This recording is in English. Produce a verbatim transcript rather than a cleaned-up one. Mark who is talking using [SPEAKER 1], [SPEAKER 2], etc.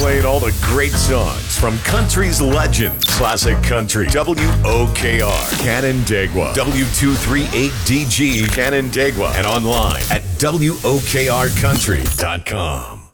[SPEAKER 1] playing all the great songs from country's legends. Classic Country, W O K R, Canandaigua, W two thirty-eight D G, Canandaigua, and online at W O K R country dot com.